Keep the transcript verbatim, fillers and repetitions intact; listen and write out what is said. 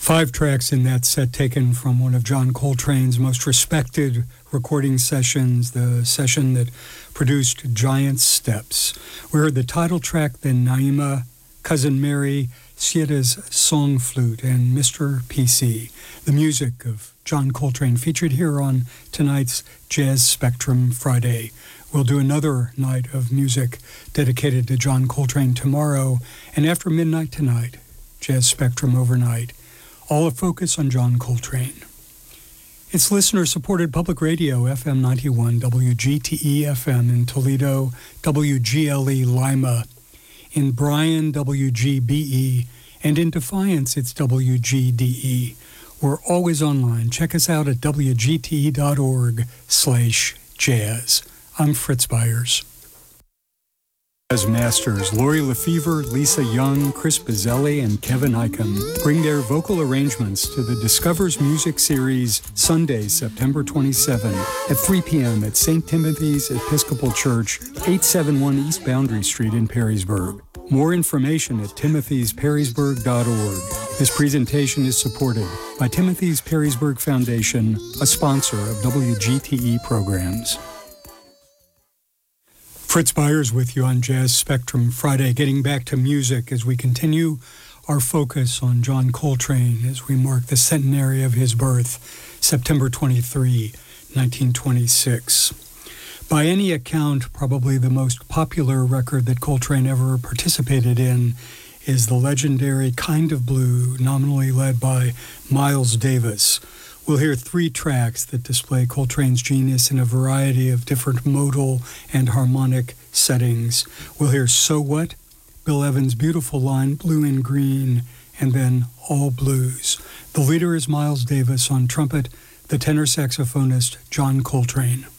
Five tracks in that set taken from one of John Coltrane's most respected recording sessions, the session that produced Giant Steps. We heard the title track, then Naima, Cousin Mary, Sieda's Song Flute, and Mister P C. The music of John Coltrane featured here on tonight's Jazz Spectrum Friday. We'll do another night of music dedicated to John Coltrane tomorrow, and after midnight tonight, Jazz Spectrum overnight. All a focus on John Coltrane. It's listener-supported public radio, F M ninety-one, W G T E F M in Toledo, W G L E Lima, in Bryan, W G B E, and in Defiance, it's W G D E. We're always online. Check us out at W G T E dot org slash jazz. I'm Fritz Byers. As masters, Lori Lefevre, Lisa Young, Chris Bazzelli, and Kevin Icahn bring their vocal arrangements to the Discovers Music Series Sunday, September twenty-seventh at three p.m. at Saint Timothy's Episcopal Church, eight seventy-one East Boundary Street in Perrysburg. More information at timothys perrysburg dot org. This presentation is supported by Timothy's Perrysburg Foundation, a sponsor of W G T E programs. Fritz Byers with you on Jazz Spectrum Friday, getting back to music as we continue our focus on John Coltrane as we mark the centenary of his birth, September twenty-third, nineteen twenty-six. By any account, probably the most popular record that Coltrane ever participated in is the legendary Kind of Blue, nominally led by Miles Davis. We'll hear three tracks that display Coltrane's genius in a variety of different modal and harmonic settings. We'll hear So What, Bill Evans' beautiful line, Blue and Green, and then All Blues. The leader is Miles Davis on trumpet, the tenor saxophonist John Coltrane.